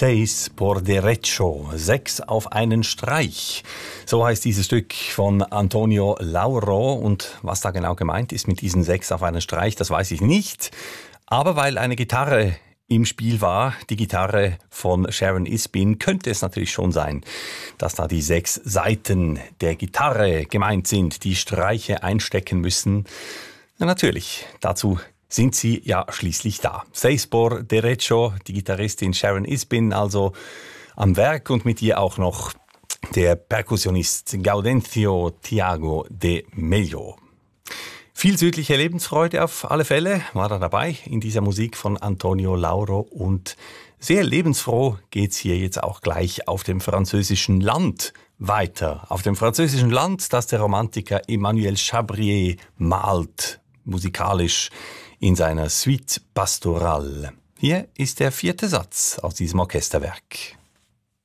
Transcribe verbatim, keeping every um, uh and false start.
Seis por derecho, sechs auf einen Streich. So heißt dieses Stück von Antonio Lauro. Und was da genau gemeint ist mit diesen sechs auf einen Streich, das weiß ich nicht. Aber weil eine Gitarre im Spiel war, die Gitarre von Sharon Isbin, könnte es natürlich schon sein, dass da die sechs Saiten der Gitarre gemeint sind, die Streiche einstecken müssen. Na, natürlich, dazu sind sie ja schließlich da. Seis por derecho, die Gitarristin Sharon Isbin also am Werk und mit ihr auch noch der Perkussionist Gaudencio Tiago de Mello. Viel südliche Lebensfreude auf alle Fälle war da dabei in dieser Musik von Antonio Lauro und sehr lebensfroh geht's hier jetzt auch gleich auf dem französischen Land weiter. Auf dem französischen Land, das der Romantiker Emmanuel Chabrier malt, musikalisch in seiner Suite Pastorale. Hier ist der vierte Satz aus diesem Orchesterwerk.